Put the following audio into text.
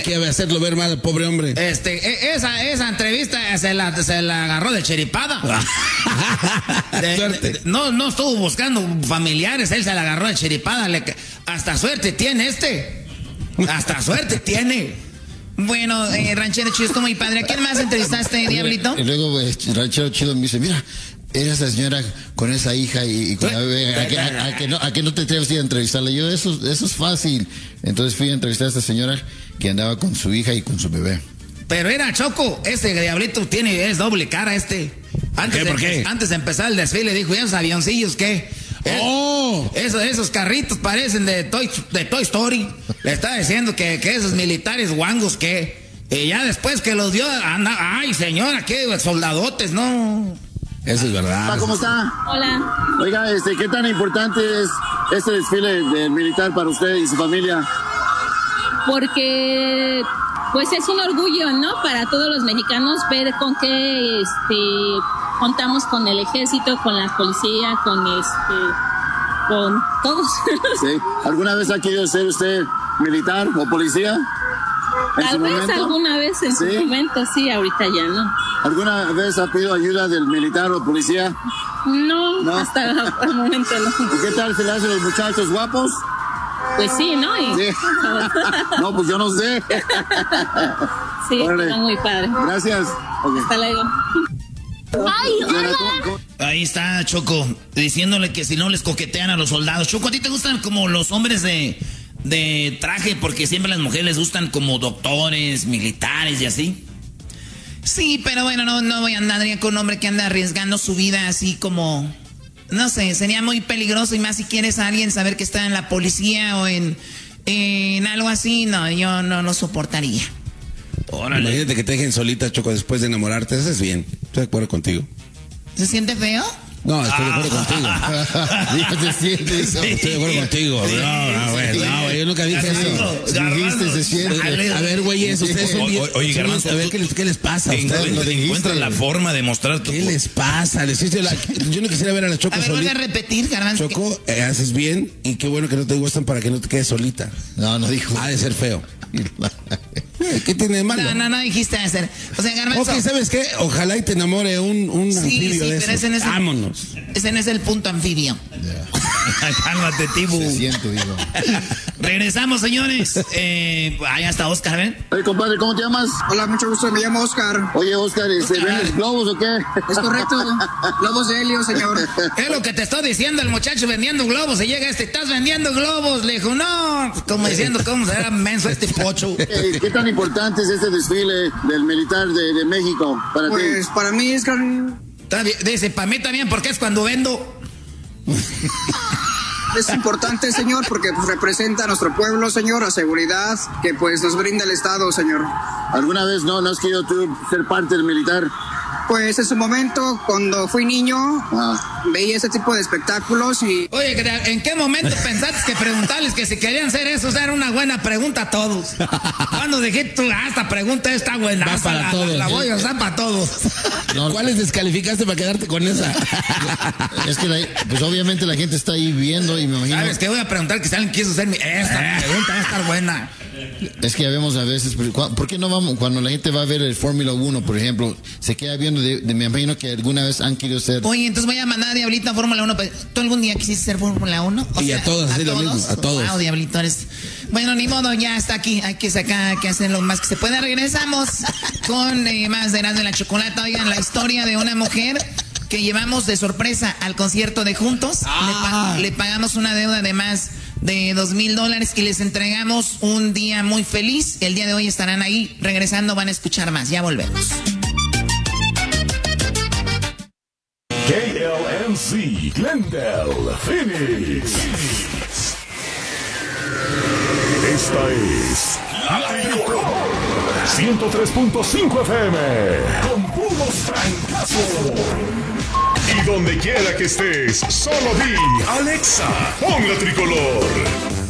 que hacerlo ver mal al pobre hombre. Esa entrevista se la agarró de chiripada. Suerte. No estuvo buscando familiares, él se la agarró de chiripada. Hasta suerte tiene Hasta suerte tiene. Bueno, Ranchero Chido, estuvo muy padre. ¿A quién más entrevistaste, Diablito? Y luego Ranchero Chido me dice, mira, era esa señora con esa hija y con la bebé, ¿a que no te atreves a ir a entrevistarla? Yo, eso es fácil. Entonces fui a entrevistar a esta señora que andaba con su hija y con su bebé. Pero era Choco, Diablito es doble cara ¿Por qué? Antes de empezar el desfile dijo, ¿y esos avioncillos qué? Esos carritos parecen de Toy Story. Le estaba diciendo que esos militares guangos que... Y ya después que los dio, ay señora, qué soldadotes, ¿no? Eso es verdad. ¿Cómo está? Hola. Oiga, ¿qué tan importante es este desfile del militar para usted y su familia? Porque pues es un orgullo, ¿no? Para todos los mexicanos ver con qué contamos con el ejército, con la policía, con todos. Sí. ¿Alguna vez ha querido ser usted militar o policía? Tal vez alguna vez en su momento, sí, ahorita ya no. ¿Alguna vez ha pedido ayuda del militar o policía? No, hasta el momento no. ¿Y qué tal se le hacen los muchachos guapos? Pues sí, ¿no? Sí. No, pues yo no sé. Sí, está muy padre. Gracias. Okay. Hasta luego. ¡Ay, hola! Ahí está Choco, diciéndole que si no les coquetean a los soldados. Choco, ¿a ti te gustan como los hombres de traje? Porque siempre a las mujeres les gustan como doctores, militares y así. Sí, pero bueno, no voy a andar con un hombre que anda arriesgando su vida así como... No sé, sería muy peligroso, y más si quieres a alguien saber que está en la policía o en algo así. No, yo no soportaría. Órale. Imagínate que te dejen solita, Choco, después de enamorarte. Eso es bien. Estoy de acuerdo contigo. ¿Se siente feo? No, estoy de acuerdo contigo. Estoy de acuerdo contigo. No, yo nunca dije eso. Dijiste, se siente. A ver, güeyes, ustedes son bien... Oye, Garbanzo, a ver, ¿qué les pasa a ustedes? Encuentran la forma de mostrar tu... ¿Qué les pasa? Yo no quisiera ver a la Choco solita. A ver, vuelve a repetir, Garbanzo. Choco, haces bien, y qué bueno que no te gustan para que no te quedes solita. No dijo. Ha de ser feo. ¿Qué tiene de malo? No dijiste hacer. O sea, Garbanzo... Ok, ¿sabes qué? Ojalá y te enamore un anfibio de pero esos. Vámonos. Ese no es el punto anfibio. Cálmate, Tibu. Se siento, digo. Regresamos, señores. Ahí está Oscar, ¿ven? Oye, compadre, ¿cómo te llamas? Hola, mucho gusto, me llamo Oscar. Oye, Oscar, ¿vendes globos o qué? Es correcto, globos de helio, señor. Es lo que te estoy diciendo, el muchacho vendiendo globos. Y llega ¿estás vendiendo globos? Le dijo, no, como diciendo, ¿cómo será menso este pocho? ¿Qué tan importante es este desfile del militar de México para ti? Pues para mí es... Dice, para mí también, porque es cuando vendo. Es importante, señor, porque pues, representa a nuestro pueblo, señor, a seguridad que pues nos brinda el Estado, señor. ¿Alguna vez no has querido tú ser parte del militar? Pues en su momento, cuando fui niño, veía ese tipo de espectáculos y... Oye, ¿en qué momento pensaste que preguntarles que si querían hacer eso era una buena pregunta a todos? Cuando dijiste tú, esta pregunta está buena. Va para todos. La voy a usar para todos. ¿Cuáles descalificaste para quedarte con esa? Es que pues obviamente la gente está ahí viendo y me imagino... ¿Sabes qué? Voy a preguntar que si alguien quiso hacer esta pregunta va a estar buena. Es que ya vemos a veces, ¿por qué no vamos? Cuando la gente va a ver el Fórmula 1, por ejemplo, se queda viendo, me imagino que alguna vez han querido ser... Oye, entonces voy a mandar a Diablito a Fórmula 1. ¿Tú algún día quisiste ser Fórmula 1? Y a todos, así lo mismo, a todos. Wow, Diablito, eres... Bueno, ni modo, ya está aquí. Hay que sacar, hay que hacer lo más que se pueda. Regresamos con más de Erasmo y la Chocolata. Oigan, la historia de una mujer que llevamos de sorpresa al concierto de Juntos. Le pagamos una deuda de más de $2,000 y les entregamos un día muy feliz. El día de hoy estarán ahí. Regresando van a escuchar más. Ya volvemos. KLNC, Glendale, Phoenix. Esta es La Tricolor 103.5 FM con puros francazos. Y donde quiera que estés, solo di Alexa, pon La Tricolor.